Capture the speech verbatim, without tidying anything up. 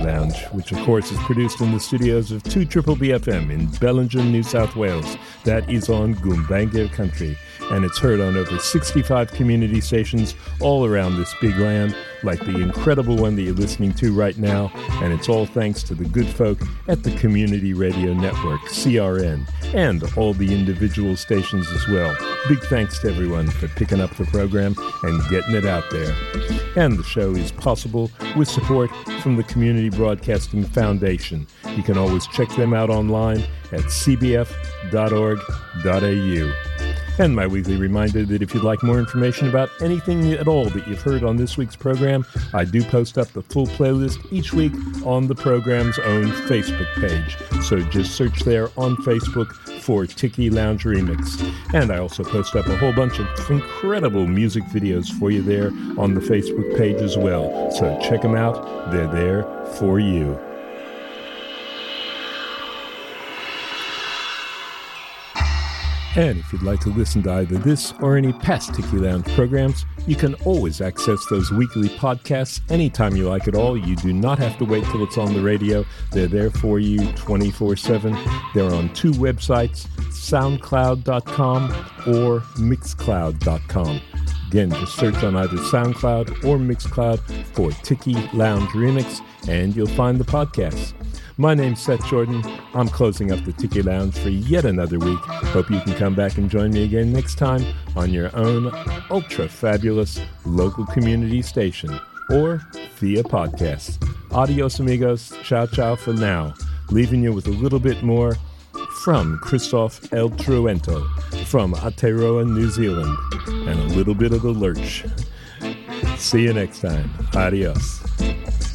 Lounge, which of course is produced in the studios of two Triple B F M in Bellingham, New South Wales. That is on Gumbaynggirr country, and it's heard on over sixty-five community stations all around this big land, like the incredible one that you're listening to right now, and it's all thanks to the good folk at the Community Radio Network, C R N, and all the individual stations as well. Big thanks to everyone for picking up the program and getting it out there. And the show is possible with support from the Community Broadcasting Foundation. You can always check them out online at c b f dot org dot a u. And my weekly reminder that if you'd like more information about anything at all that you've heard on this week's program, I do post up the full playlist each week on the program's own Facebook page. So just search there on Facebook for Tiki Lounge Remix. And I also post up a whole bunch of incredible music videos for you there on the Facebook page as well. So check them out. They're there for you. And if you'd like to listen to either this or any past Tiki Lounge programs, you can always access those weekly podcasts anytime you like at all. You do not have to wait till it's on the radio. They're there for you twenty-four seven. They're on two websites, soundcloud dot com or mixcloud dot com. Again, just search on either SoundCloud or Mixcloud for Tiki Lounge Remix, and you'll find the podcasts. My name's Seth Jordan. I'm closing up the Tiki Lounge for yet another week. Hope you can come back and join me again next time on your own ultra-fabulous local community station or via podcast. Adios, amigos. Ciao, ciao for now. Leaving you with a little bit more from Christoph El Truento from Aotearoa, New Zealand, and a little bit of the lurch. See you next time. Adios.